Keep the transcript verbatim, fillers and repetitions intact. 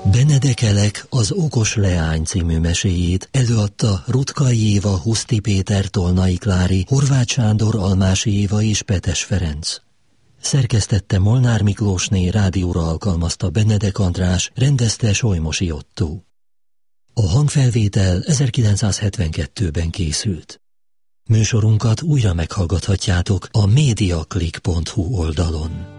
Benedek Elek az Okos leány című meséjét előadta Rutkai Éva, Huszti Péter, Tolnai Klári, Horváth Sándor, Almási Éva és Petes Ferenc. Szerkesztette Molnár Miklósné, rádióra alkalmazta Benedek András, rendezte Solymosi Ottó. A hangfelvétel ezerkilencszázhetvenkettőben készült. Műsorunkat újra meghallgathatjátok a mediaclick pont hu oldalon.